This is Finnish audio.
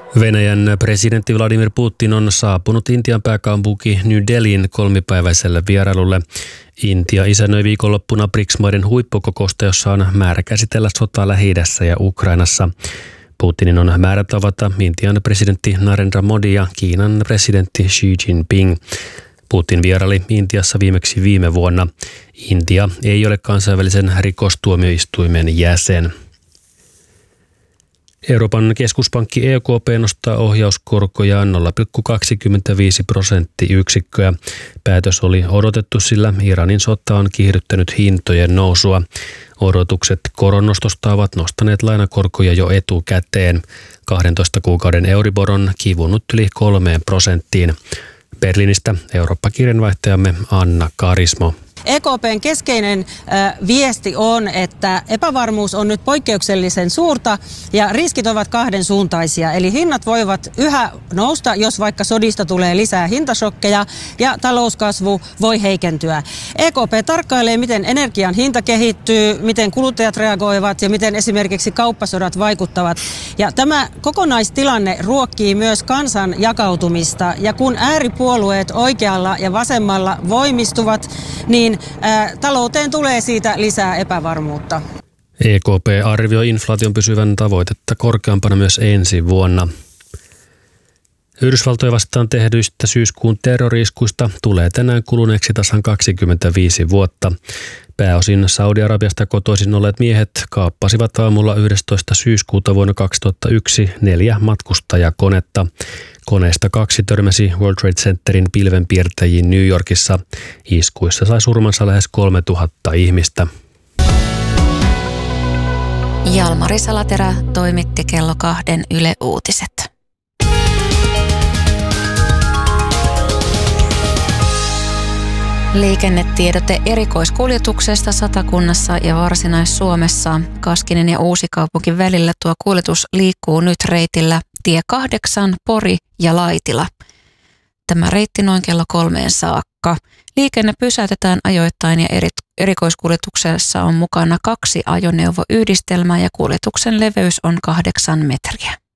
Venäjän presidentti Vladimir Putin on saapunut Intian pääkaupunki New Delhiin 3-päiväiselle vierailulle. Intia isännöi viikonloppuna BRICS-maiden huippukokousta, jossa on määrä käsitellä sotaa Lähi-idässä ja Ukrainassa. Putinin on määrä tavata Intian presidentti Narendra Modi ja Kiinan presidentti Xi Jinping. Putin vieraili Intiassa viimeksi viime vuonna. Intia ei ole kansainvälisen rikostuomioistuimen jäsen. Euroopan keskuspankki EKP nostaa ohjauskorkojaan 0,25%. Päätös oli odotettu, sillä Iranin sota on kiihdyttänyt hintojen nousua. Odotukset koronnostosta ovat nostaneet lainakorkoja jo etukäteen. 12 kuukauden Euribor on kivunut yli 3%. Berliinistä Eurooppa-kirjanvaihtajamme Anna Karismo. EKP:n keskeinen viesti on, että epävarmuus on nyt poikkeuksellisen suurta ja riskit ovat kahdensuuntaisia. Eli hinnat voivat yhä nousta, jos vaikka sodista tulee lisää hintashokkeja ja talouskasvu voi heikentyä. EKP tarkkailee, miten energian hinta kehittyy, miten kuluttajat reagoivat ja miten esimerkiksi kauppasodat vaikuttavat. Ja tämä kokonaistilanne ruokkii myös kansan jakautumista. Ja kun ääripuolueet oikealla ja vasemmalla voimistuvat, niin talouteen tulee siitä lisää epävarmuutta. EKP arvioi inflaation pysyvän tavoitetta korkeampana myös ensi vuonna. Yhdysvaltoja vastaan tehdyistä syyskuun terrori-iskuista tulee tänään kuluneeksi tasan 25 vuotta. Pääosin Saudi-Arabiasta kotoisin olleet miehet kaappasivat aamulla 11. syyskuuta vuonna 2001 4 matkustajakonetta. Koneista 2 törmäsi World Trade Centerin pilvenpiirtäjiin New Yorkissa. Iskuissa sai surmansa lähes 3000 ihmistä. Jalmari Salaterä toimitti kello 2 Yle Uutiset. Liikennetiedote erikoiskuljetuksesta Satakunnassa ja Varsinais-Suomessa. Kaskinen ja Uusikaupunki välillä tuo kuljetus liikkuu nyt reitillä tie 8, Pori ja Laitila. Tämä reitti noin kello 3 saakka. Liikenne pysäytetään ajoittain ja erikoiskuljetuksessa on mukana 2 ajoneuvoyhdistelmää ja kuljetuksen leveys on 8 metriä.